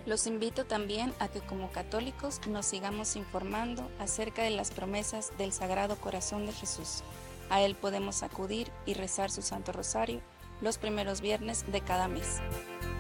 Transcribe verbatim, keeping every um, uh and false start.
Los invito también a que como católicos nos sigamos informando acerca de las promesas del Sagrado Corazón de Jesús. A él podemos acudir y rezar su Santo Rosario los primeros viernes de cada mes.